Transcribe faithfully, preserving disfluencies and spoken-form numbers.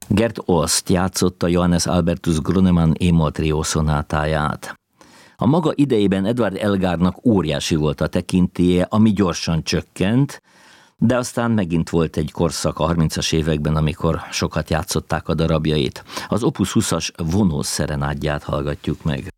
Gert Ost játszotta Johannes Albertus Grunemann E-moll trió szonátáját. A maga idejében Edward Elgarnak óriási volt a tekintélye, ami gyorsan csökkent, de aztán megint volt egy korszak a harmincas években, amikor sokat játszották a darabjait. Az Opus húszas vonós szerenádját hallgatjuk meg.